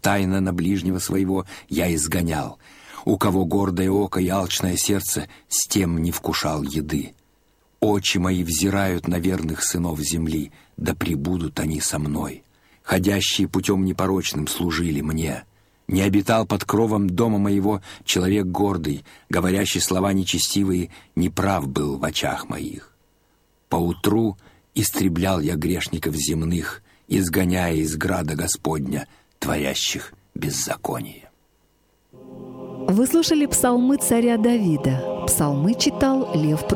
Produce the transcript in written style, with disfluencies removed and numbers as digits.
тайно на ближнего своего я изгонял. У кого гордое око и алчное сердце, с тем не вкушал еды. Очи мои взирают на верных сынов земли, да пребудут они со мной. Ходящие путем непорочным служили мне. Не обитал под кровом дома моего человек гордый, говорящий слова нечестивые, неправ был в очах моих. Поутру истреблял я грешников земных, изгоняя из града Господня, творящих беззаконие. Вы слушали псалмы царя Давида. Псалмы читал Лев